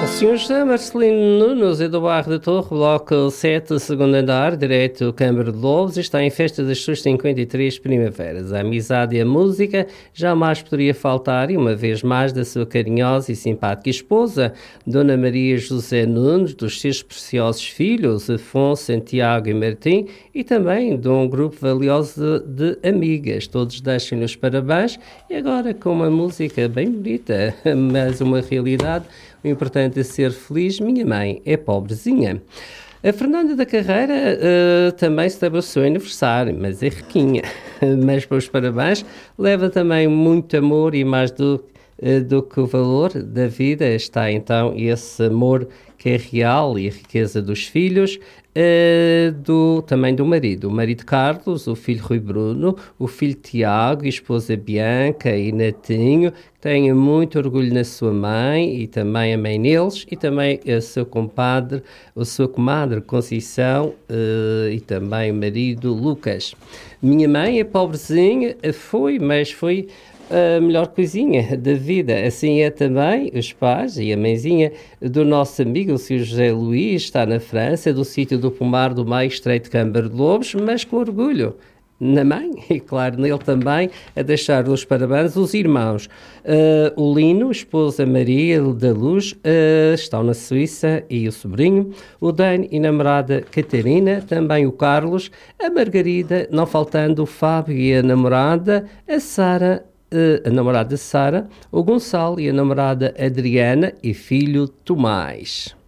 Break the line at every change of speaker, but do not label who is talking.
Sr. José Marcelino Nunes é do bairro da Torre, bloco 7, segundo andar, direito Câmara de Lobos, e está em festa das suas 53 primaveras. A amizade e a música jamais poderia faltar, e uma vez mais da sua carinhosa e simpática esposa, Dona Maria José Nunes, dos seus preciosos filhos, Afonso, Santiago e Martim, e também de um grupo valioso de amigas. Todos deixam-lhe os parabéns, e agora com uma música bem bonita, mas uma realidade. O importante é ser feliz. Minha mãe é pobrezinha. A Fernanda da Carreira também celebra o seu aniversário, mas é riquinha. Mas para os parabéns, leva também muito amor e mais do que o valor da vida está então esse amor que é real e a riqueza dos filhos, também do marido. O marido Carlos, o filho Rui Bruno, o filho Tiago, a esposa Bianca e Natinho, que tenham muito orgulho na sua mãe e também a mãe neles, e também a sua comadre Conceição e também o marido Lucas. Minha mãe é pobrezinha, mas foi a melhor coisinha da vida. Assim é também os pais e a mãezinha do nosso amigo, o Sr. José Luís, está na França, do sítio do Pomar do Meio, Estreito de Câmara de Lobos, mas com orgulho na mãe, e claro, nele também, a deixar os parabéns os irmãos. O Lino, esposa Maria da Luz, estão na Suíça, e o sobrinho, o Dani e namorada Catarina, também o Carlos, a Margarida, não faltando o Fábio e a namorada, a namorada Sara, o Gonçalo e a namorada Adriana e filho Tomás.